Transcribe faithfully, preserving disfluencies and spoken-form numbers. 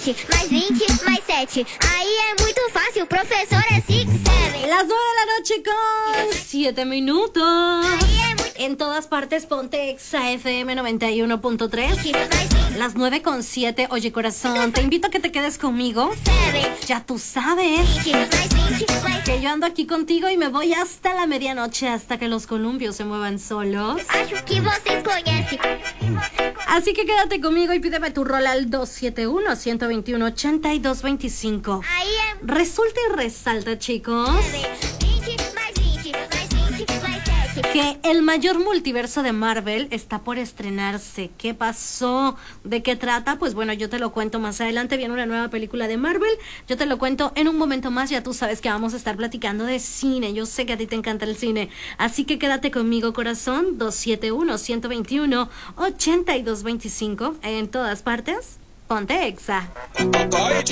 vinte, mais vinte, mais sete. Aí é muito fácil, o professor é six, seven. Las nueve de la noche con siete minutos. Aí é muito... En todas partes, ponte Exa F M noventa y uno punto tres. mais vinte, Las nueve con siete. Oye, corazón, te invito a que te quedes conmigo. seven. Ya tú sabes vinte, mais vinte, mais que yo ando aquí contigo y me voy hasta la medianoche, hasta que los columpios se muevan solos. Acho que vocês conhecem. Así que quédate conmigo y pídeme tu rol al dos siete uno, uno dos uno, ocho dos dos cinco. Aí é Resulta y resalta, chicos, vinte, mais vinte, mais vinte, mais sete. que el mayor multiverso de Marvel está por estrenarse. ¿Qué pasó? ¿De qué trata? Pues bueno, yo te lo cuento más adelante. Viene una nueva película de Marvel. Yo te lo cuento en un momento más. Ya tú sabes que vamos a estar platicando de cine. Yo sé que a ti te encanta el cine. Así que quédate conmigo, corazón. dos siete uno, uno dos uno, ocho dos dos cinco. En todas partes, ponte Exa.